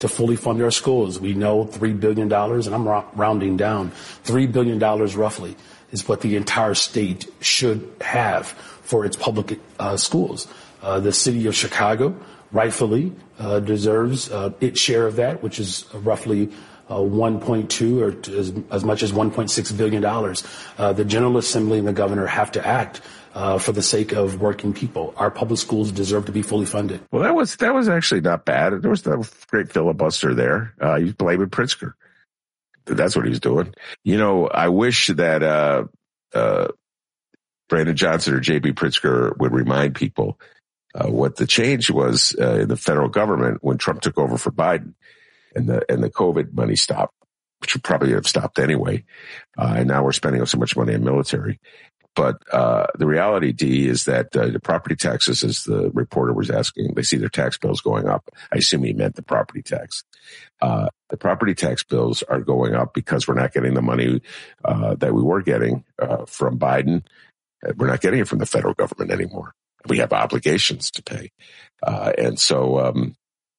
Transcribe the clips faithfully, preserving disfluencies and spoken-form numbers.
to fully fund our schools. We know three billion dollars, and I'm rounding down, three billion dollars roughly is what the entire state should have for its public uh, schools. Uh, the city of Chicago rightfully uh, deserves uh, its share of that, which is roughly uh, one point two or as, as much as one point six billion dollars. Uh, the General Assembly and the governor have to act uh, for the sake of working people. Our public schools deserve to be fully funded. Well, that was that was actually not bad. There was that great filibuster there. Uh, he was blaming Pritzker. That's what he was doing. You know, I wish that uh, uh, Brandon Johnson or J B Pritzker would remind people uh, what the change was uh, in the federal government when Trump took over for Biden, and the and the COVID money stopped, which would probably have stopped anyway. Uh, and now we're spending so much money on military. But uh the reality, D, is that uh, the property taxes, as the reporter was asking, they see their tax bills going up. I assume he meant the property tax. Uh The property tax bills are going up because we're not getting the money uh that we were getting uh from Biden. We're not getting it from the federal government anymore. We have obligations to pay. Uh and so, um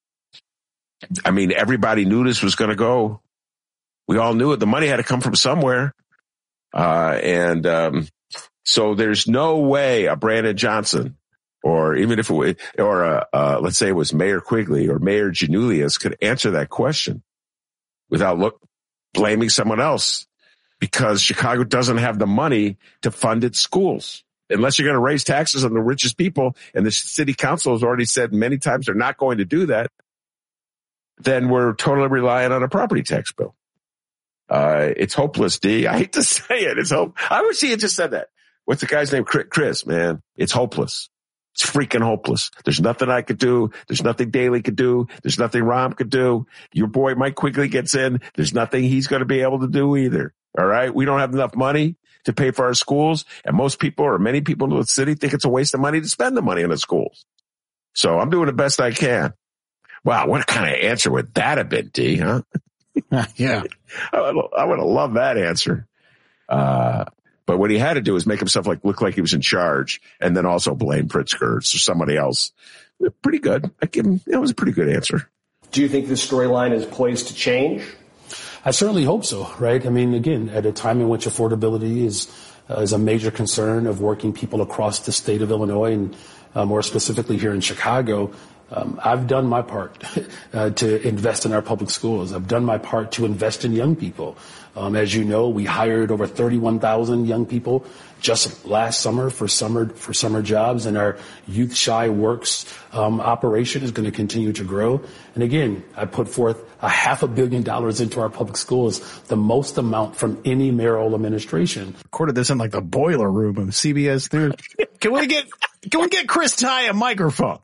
I mean, everybody knew this was going to go. We all knew it. The money had to come from somewhere. Uh and um So there's no way a Brandon Johnson, or even if it was, or a, uh, let's say it was Mayor Quigley or Mayor Giannoulias, could answer that question without look, blaming someone else, because Chicago doesn't have the money to fund its schools. Unless you're going to raise taxes on the richest people, and the city council has already said many times they're not going to do that, then we're totally reliant on a property tax bill. Uh, it's hopeless, D. I hate to say it. It's hope. I wish he had just said that. What's the guy's name? Chris, man. It's hopeless. It's freaking hopeless. There's nothing I could do. There's nothing Daley could do. There's nothing Rahm could do. Your boy Mike Quigley gets in. There's nothing he's going to be able to do either. All right. We don't have enough money to pay for our schools. And most people, or many people in the city, think it's a waste of money to spend the money on the schools. So I'm doing the best I can. Wow. What kind of answer would that have been, D, huh? Yeah. I would, I would have loved that answer. Uh, But what he had to do is make himself like look like he was in charge, and then also blame Pritzker or somebody else. Pretty good. I give him. That was a pretty good answer. Do you think this storyline is poised to change? I certainly hope so. Right. I mean, again, at a time in which affordability is uh, is a major concern of working people across the state of Illinois, and uh, more specifically here in Chicago. Um, I've done my part uh, to invest in our public schools. I've done my part to invest in young people. Um, as you know, we hired over thirty-one thousand young people just last summer for summer for summer jobs, and our Youth Shy Works um, operation is going to continue to grow. And again, I put forth a half a billion dollars into our public schools, the most amount from any mayoral administration. Recorded this in like the boiler room of C B S News. Can we get can we get Chris Tye a microphone?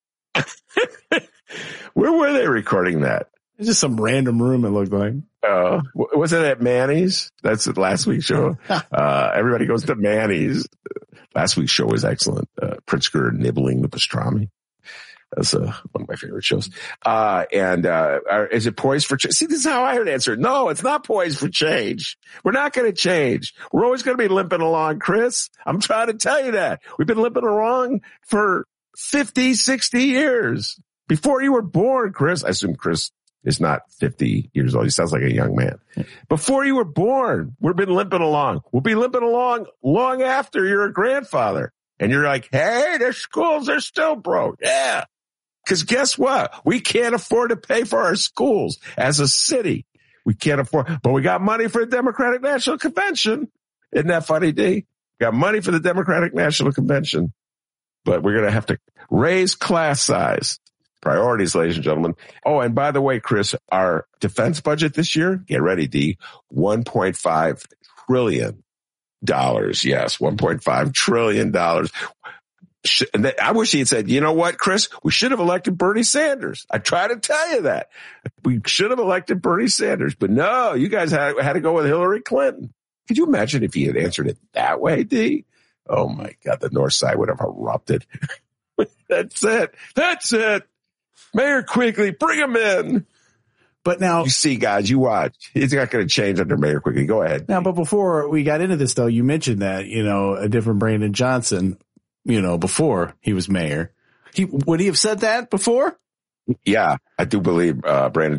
Where were they recording that? It's just some random room, it looked like. Uh, was it at Manny's? That's the last week's show. Uh, everybody goes to Manny's. Last week's show was excellent. Uh, Pritzker nibbling the pastrami. That's uh, one of my favorite shows. Uh, and, uh, are, is it poised for change? See, this is how I would answer it. No, it's not poised for change. We're not going to change. We're always going to be limping along, Chris. I'm trying to tell you that. We've been limping along for fifty, sixty years. Before you were born, Chris. I assume Chris is not fifty years old. He sounds like a young man. Before you were born, we've been limping along. We'll be limping along long after you're a grandfather. And you're like, hey, their schools are still broke. Yeah. Because guess what? We can't afford to pay for our schools as a city. We can't afford, but we got money for the Democratic National Convention. Isn't that funny, D? We got money for the Democratic National Convention. But we're going to have to raise class size. Priorities, ladies and gentlemen. Oh, and by the way, Chris, our defense budget this year, get ready, D, one point five trillion dollars. Yes, one point five trillion dollars. I wish he had said, you know what, Chris, we should have elected Bernie Sanders. I try to tell you that. We should have elected Bernie Sanders. But no, you guys had, had to go with Hillary Clinton. Could you imagine if he had answered it that way, D? Oh, my God, the North Side would have erupted. That's it. That's it. Mayor Quigley, bring him in. But now, you see, guys, you watch. It's not going to change under Mayor Quigley. Go ahead. Now, but before we got into this, though, you mentioned that, you know, a different Brandon Johnson, you know, before he was mayor. He would he have said that before? Yeah, I do believe uh, Brandon